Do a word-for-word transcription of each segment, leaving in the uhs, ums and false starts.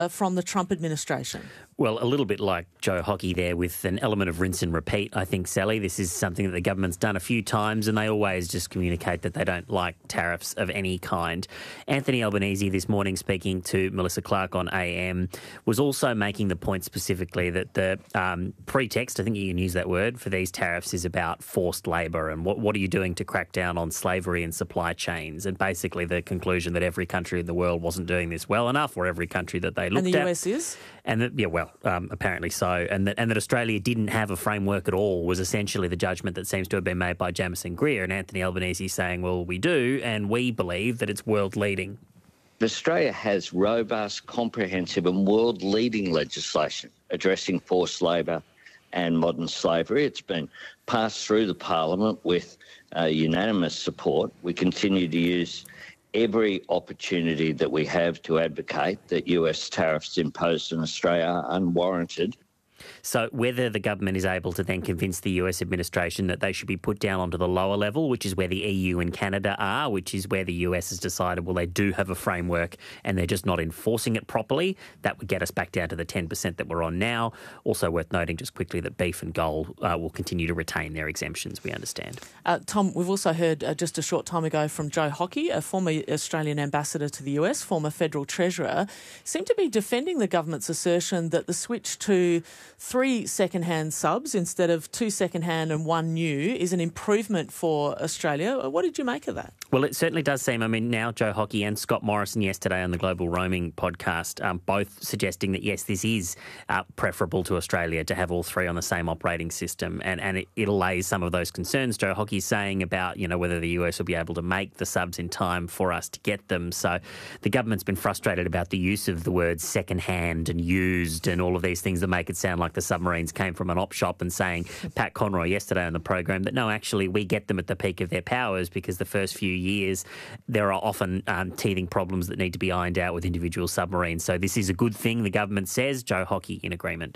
uh, from the Trump administration? Well, a little bit like Joe Hockey there with an element of rinse and repeat, I think, Sally. This is something that the government's done a few times and they always just communicate that they don't like tariffs of any kind. Anthony Albanese this morning, speaking to Melissa Clark on A M, was also making the point specifically that the um, pretext, I think you can use that word, for these tariffs is about forced labour and what, what are you doing to crack down on slavery and supply chains, and basically the conclusion that every country in the world wasn't doing this well enough, or every country that they looked at. And the U S is? And that, yeah, well, um, apparently so. And that, and that Australia didn't have a framework at all was essentially the judgment that seems to have been made by Jamieson Greer. And Anthony Albanese saying, well, we do, and we believe that it's world leading. Australia has robust, comprehensive and world-leading legislation addressing forced labour and modern slavery. It's been passed through the Parliament with uh, unanimous support. We continue to use every opportunity that we have to advocate that U S tariffs imposed on Australia are unwarranted. So whether the government is able to then convince the U S administration that they should be put down onto the lower level, which is where the E U and Canada are, which is where the U S has decided, well, they do have a framework and they're just not enforcing it properly, that would get us back down to the ten percent that we're on now. Also worth noting just quickly that beef and gold uh, will continue to retain their exemptions, we understand. Uh, Tom, we've also heard uh, just a short time ago from Joe Hockey, a former Australian ambassador to the U S, former federal treasurer, seemed to be defending the government's assertion that the switch to three second-hand subs instead of two second-hand and one new is an improvement for Australia. What did you make of that? Well, it certainly does seem, I mean, now Joe Hockey and Scott Morrison yesterday on the Global Roaming podcast, um, both suggesting that, yes, this is uh, preferable to Australia to have all three on the same operating system, and, and it, it allays some of those concerns Joe Hockey's saying about, you know, whether the U S will be able to make the subs in time for us to get them. So the government's been frustrated about the use of the words second-hand and used and all of these things that make it sound like the submarines came from an op shop, and saying, Pat Conroy yesterday on the program, that no, actually we get them at the peak of their powers because the first few years there are often um, teething problems that need to be ironed out with individual submarines. So this is a good thing, the government says. Joe Hockey in agreement.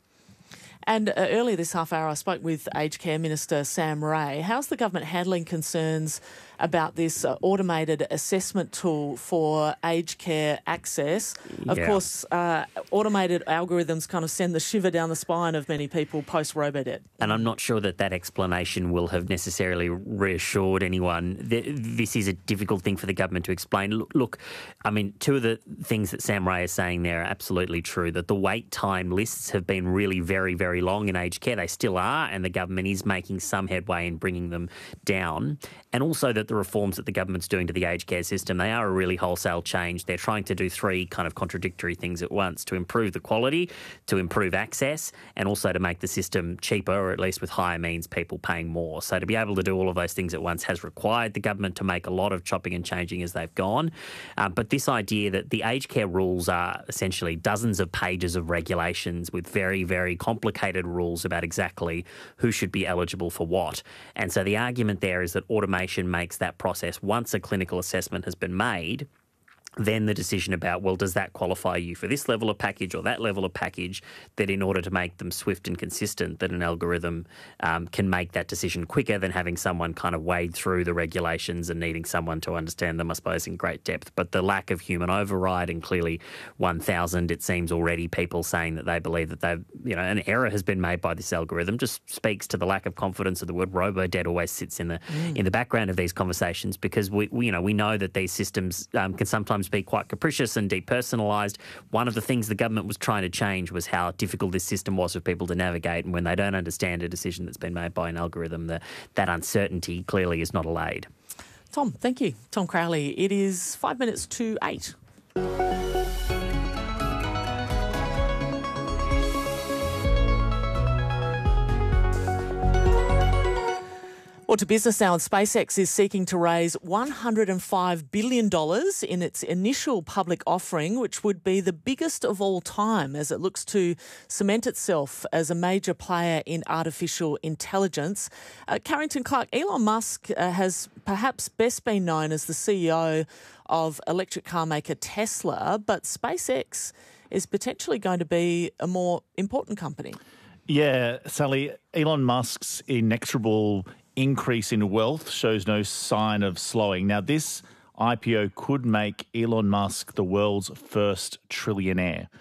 And uh, earlier this half hour I spoke with Aged Care Minister Sam Ray. How's the government handling concerns about this uh, automated assessment tool for aged care access? Of yeah. course, uh, automated algorithms kind of send the shiver down the spine of many people post-Robodebt. And I'm not sure that that explanation will have necessarily reassured anyone. This is a difficult thing for the government to explain. Look, look, I mean, two of the things that Sam Ray is saying there are absolutely true, that the wait time lists have been really very, very long in aged care. They still are, and the government is making some headway in bringing them down. And also that the reforms that the government's doing to the aged care system, they are a really wholesale change. They're trying to do three kind of contradictory things at once: to improve the quality, to improve access, and also to make the system cheaper, or at least with higher means people paying more. So to be able to do all of those things at once has required the government to make a lot of chopping and changing as they've gone. Um, but this idea that the aged care rules are essentially dozens of pages of regulations with very, very complicated rules about exactly who should be eligible for what. And so the argument there is that automation makes that process, once a clinical assessment has been made, then the decision about, well, does that qualify you for this level of package or that level of package, that in order to make them swift and consistent, that an algorithm um, can make that decision quicker than having someone kind of wade through the regulations and needing someone to understand them, I suppose, in great depth. But the lack of human override, and clearly one thousand, it seems already, people saying that they believe that they've, you know, an error has been made by this algorithm, just speaks to the lack of confidence of the word Robodebt always sits in the mm. in the background of these conversations, because we, we you know, we know that these systems um, can sometimes be quite capricious and depersonalised. One of the things the government was trying to change was how difficult this system was for people to navigate, and when they don't understand a decision that's been made by an algorithm, the, that uncertainty clearly is not allayed. Tom, thank you. Tom Crowley. It is five minutes to eight. Well, to business now, and SpaceX is seeking to raise one hundred five billion dollars in its initial public offering, which would be the biggest of all time as it looks to cement itself as a major player in artificial intelligence. Uh, Carrington Clark, Elon Musk uh, has perhaps best been known as the C E O of electric car maker Tesla, but SpaceX is potentially going to be a more important company. Yeah, Sally, Elon Musk's inexorable increase in wealth shows no sign of slowing. Now, this I P O could make Elon Musk the world's first trillionaire.